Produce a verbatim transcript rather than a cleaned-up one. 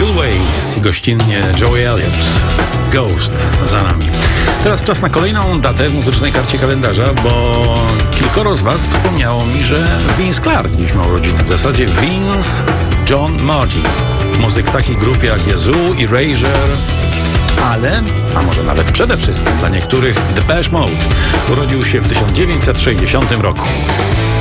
Spillways i gościnnie Joey Elliott. Ghost za nami. Teraz czas na kolejną datę w muzycznej karcie kalendarza, bo kilkoro z was wspomniało mi, że Vince Clarke dziś ma urodziny. W zasadzie Vince John Martin. Muzyk takich grup jak Yazoo, Erasure, ale, a może nawet przede wszystkim dla niektórych Depeche Mode. Urodził się w tysiąc dziewięćset sześćdziesiątym roku.